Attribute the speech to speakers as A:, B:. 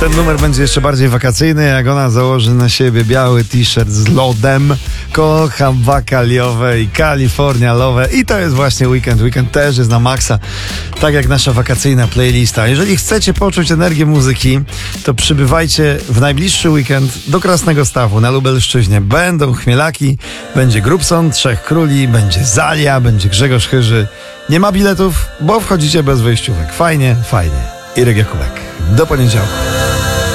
A: Ten numer będzie jeszcze bardziej wakacyjny, jak ona założy na siebie biały t-shirt z lodem. Kocham wakaliowe i kalifornialowe i to jest właśnie weekend. Weekend też jest na maksa, tak jak nasza wakacyjna playlista. Jeżeli chcecie poczuć energię muzyki, to przybywajcie w najbliższy weekend do Krasnego Stawu na Lubelszczyźnie. Będą chmielaki, będzie Grubson, Trzech Króli, będzie Zalia, będzie Grzegorz Chyży. Nie ma biletów, bo wchodzicie bez wejściówek. Fajnie, fajnie. Irek Jakubek. Do poniedziałku.